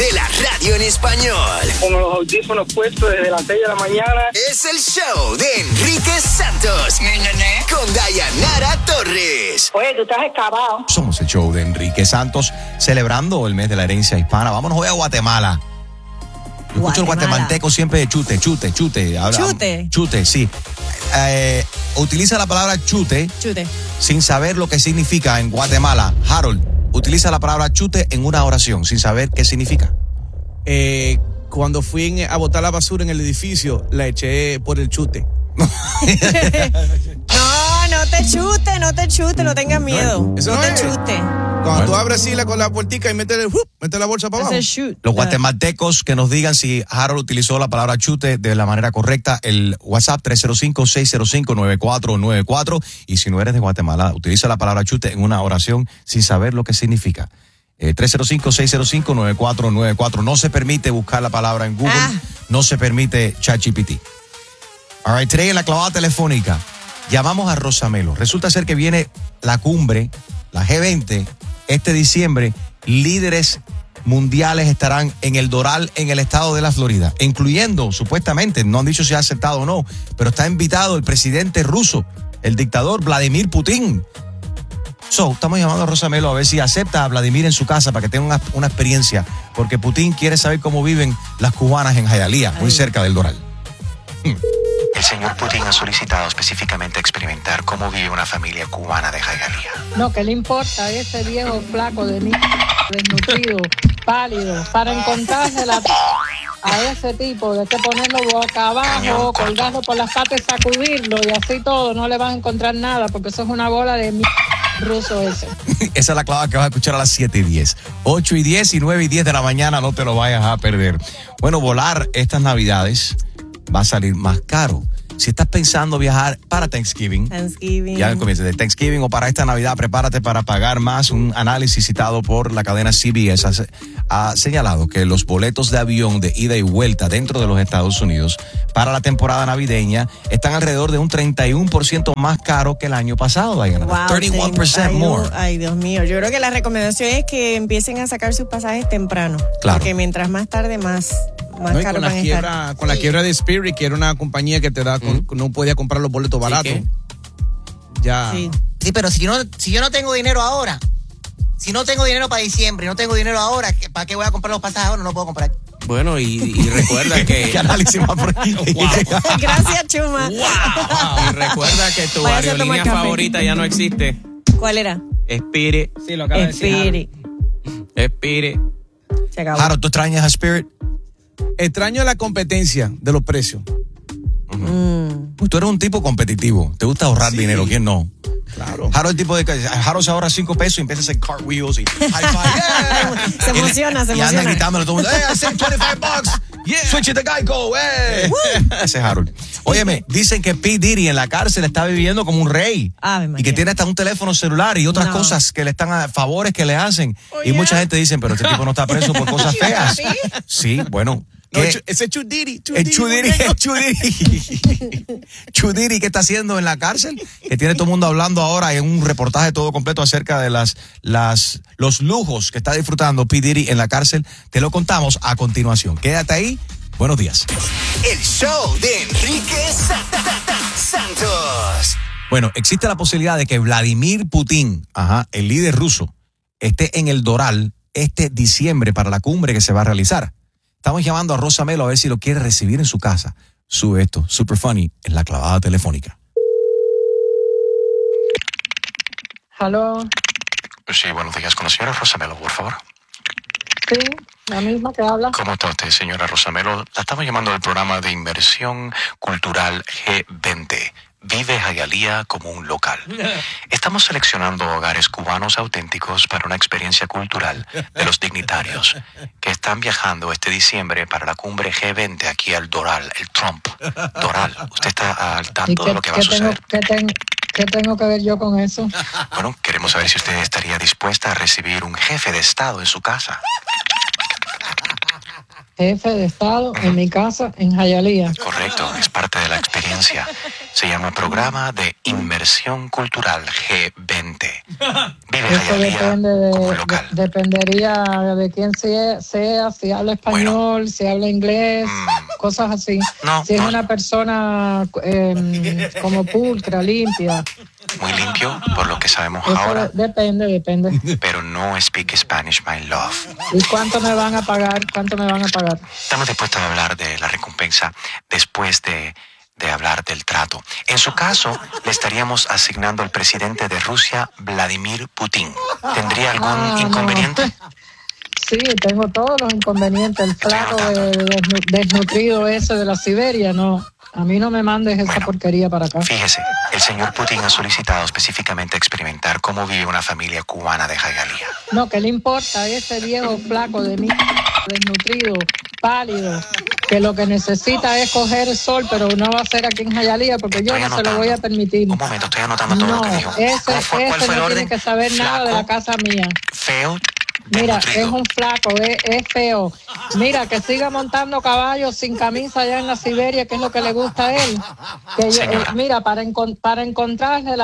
de la radio en español. Con los audífonos puestos desde las 6 de la mañana. Es el show de Enrique Santos. Con Dayanara Torres. Oye, tú estás excavado. Somos el show de Enrique Santos, celebrando el mes de la herencia hispana. Vámonos hoy a Guatemala. Yo escucho el guatemalteco siempre de chute. Chute, sí. Utiliza la palabra chute sin saber lo que significa en Guatemala. Harold, utiliza la palabra chute en una oración sin saber qué significa. Cuando fui a botar la basura en el edificio, la eché por el chute. No te chute, no tengas miedo. Eso no no te es. chute. Cuando tú abres así con la puertica y metes la bolsa para abajo. Los guatemaltecos que nos digan si Harold utilizó la palabra chute de la manera correcta. El WhatsApp 305-605-9494. Y si no eres de Guatemala, utiliza la palabra chute en una oración sin saber lo que significa. 305-605-9494. No se permite buscar la palabra en Google. No se permite ChatGPT. All right, today en la clavada telefónica llamamos a Rosamelo. Resulta ser que viene la cumbre, la G20, este diciembre. Líderes mundiales estarán en el Doral, en el estado de la Florida, incluyendo, supuestamente, no han dicho si ha aceptado o no, pero está invitado el presidente ruso, el dictador Vladimir Putin. Estamos llamando a Rosamelo a ver si acepta a Vladimir en su casa para que tenga una experiencia, porque Putin quiere saber cómo viven las cubanas en Hialeah, muy cerca del Doral. El señor Putin ha solicitado específicamente experimentar cómo vive una familia cubana de Hialeah. No, ¿qué le importa a ese viejo flaco de desnutrido, pálido? Para encontrársela a ese tipo, de que ponerlo boca abajo, colgarlo por las patas y sacudirlo, y así todo, no le van a encontrar nada, porque eso es una bola de ruso ese. Esa es la clave que vas a escuchar a las 7:10. 8:10 y 9:10 de la mañana, no te lo vayas a perder. Bueno, volar estas Navidades va a salir más caro. Si estás pensando viajar para Thanksgiving, ya comienza de Thanksgiving o para esta Navidad, prepárate para pagar más. Un análisis citado por la cadena CBS ha señalado que los boletos de avión de ida y vuelta dentro de los Estados Unidos para la temporada navideña están alrededor de un 31% más caro que el año pasado. Wow, 31% more. Ay, Dios mío. Yo creo que la recomendación es que empiecen a sacar sus pasajes temprano. Claro. Porque mientras más tarde, más caro van a estar. Con la quiebra de Spirit, que era una compañía que te da, no podía comprar los boletos baratos. Ya. Sí, pero si yo no tengo dinero ahora, si no tengo dinero para diciembre, no tengo dinero ahora, ¿para qué voy a comprar los pasajes ahora? No los puedo comprar. Bueno, y recuerda que... ¿Qué análisis más por aquí? Wow. Gracias, Chuma. Wow. Y recuerda que tu aerolínea favorita ya no existe. ¿Cuál era? Spirit. Sí, lo acabo de decir. Spirit. Se acabó. Harold, ¿tú extrañas a Spirit? Extraño la competencia de los precios. Pues tú eres un tipo competitivo. Te gusta ahorrar dinero. ¿Quién no? Claro. Harold, el tipo de Harold se ahorra $5 y empieza a hacer cartwheels y high five. Yeah. Se emociona. Y anda gritándole a todo el mundo, I saved $25. Yeah. Switch it to Geico. Ese es Harold. Óyeme, dicen que P. Diddy en la cárcel está viviendo como un rey. Y que tiene hasta un teléfono celular y otras cosas que le están favores que le hacen. Y mucha gente dice, pero este tipo no está preso por cosas feas. Sí, bueno. No, ese es Chudiri. Chudiri, ¿qué está haciendo en la cárcel? Que tiene todo el mundo hablando ahora en un reportaje todo completo acerca de los lujos que está disfrutando P. Diddy en la cárcel. Te lo contamos a continuación. Quédate ahí. Buenos días. El show de Enrique Santos. Bueno, existe la posibilidad de que Vladimir Putin, el líder ruso, esté en el Doral este diciembre para la cumbre que se va a realizar. Estamos llamando a Rosamelo a ver si lo quiere recibir en su casa. Sube esto, super funny, en la clavada telefónica. ¿Aló? Sí, buenos días. Con la señora Rosamelo, por favor. Sí, la misma que habla. ¿Cómo está usted, señora Rosamelo? La estamos llamando del programa de inversión cultural G20. Vive Hialeah como un local. Estamos seleccionando hogares cubanos auténticos para una experiencia cultural de los dignitarios que están viajando este diciembre para la cumbre G20 aquí al Doral, el Trump. Doral, ¿usted está al tanto de lo que va a suceder? ¿Qué tengo que ver yo con eso? Bueno, queremos saber si usted estaría dispuesta a recibir un jefe de Estado en su casa. jefe de Estado en mi casa en Hialeah. Correcto, es parte de la experiencia. Se llama Programa de Inmersión Cultural G20. Vive en Eso Hialeah depende como un local. dependería de quién sea, si habla español, si habla inglés, cosas así. No, si es no. una persona como pulcra, limpia. Muy limpio, por lo que sabemos Eso ahora, depende. pero no speak Spanish, my love. ¿Y cuánto me van a pagar? Estamos dispuestos a hablar de la recompensa después de hablar del trato. En su caso, le estaríamos asignando al presidente de Rusia, Vladimir Putin. ¿Tendría algún inconveniente? No. Sí, tengo todos los inconvenientes. El flaco desnutrido ese de la Siberia, no. A mí no me mandes esa porquería para acá. Fíjese, el señor Putin ha solicitado específicamente experimentar cómo vive una familia cubana de Hialeah. No, ¿qué le importa a ese viejo flaco de mí, desnutrido, pálido, que lo que necesita es coger el sol, pero no va a ser aquí en Hialeah porque yo no se lo voy a permitir. Un momento, estoy anotando todo lo que dijo. Ese ¿Cuál fue el no orden? tiene que saber nada de la casa mía. Feo. Mira, desnutrido. es un flaco, es feo. Mira, que siga montando caballos sin camisa allá en la Siberia, que es lo que le gusta a él. Mira, para encontrarle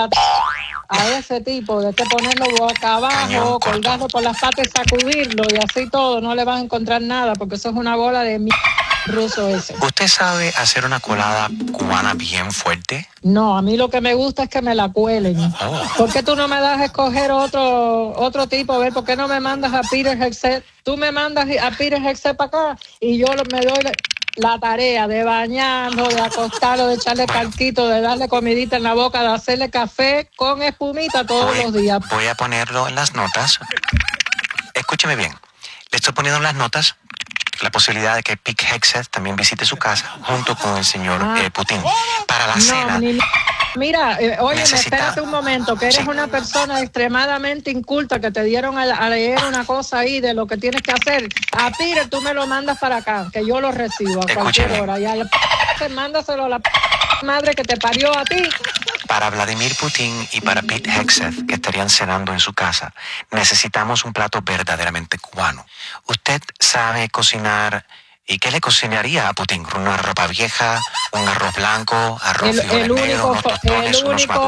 a ese tipo, de que ponerlo boca abajo, colgarlo por las patas, sacudirlo y así todo, no le vas a encontrar nada, porque eso es una bola de ruso ese. ¿Usted sabe hacer una colada cubana bien fuerte? No, a mí lo que me gusta es que me la cuelen. Oh. ¿Por qué tú no me das a escoger otro tipo? A ver, ¿por qué no me mandas a Peter Hexet? Tú me mandas a Peter Hexet para acá y yo me doy la tarea de bañarlo, de acostarlo, de echarle calquito, de darle comidita en la boca, de hacerle café con espumita todos los días. Voy a ponerlo en las notas. Escúcheme bien. Le estoy poniendo en las notas la posibilidad de que Pete Hegseth también visite su casa junto con el señor Putin para la cena. Mira, óyeme, espérate un momento, que eres una persona extremadamente inculta, que te dieron a leer una cosa ahí de lo que tienes que hacer. A Peter tú me lo mandas para acá, que yo lo recibo a cualquier hora. Y a la mándaselo a la madre que te parió a ti. Para Vladimir Putin y para Pete Hegseth, que estarían cenando en su casa, necesitamos un plato verdaderamente cubano. ¿Usted sabe cocinar? ¿Y qué le cocinaría a Putin? ¿Una ropa vieja? ¿Un arroz blanco? ¿Arroz negro? ¿Unos tostones? ¿Unos